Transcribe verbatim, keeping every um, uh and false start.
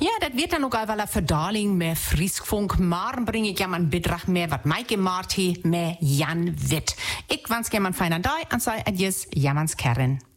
Ja, dat weet dan ook al wel 'n verdaling met Frieskvonk, maar bring ek jou 'n bedrag meer wat my gemaakt het met Jan Wit. Ek wens jy 'n fijne dag en sê adieu, Jamans Kern.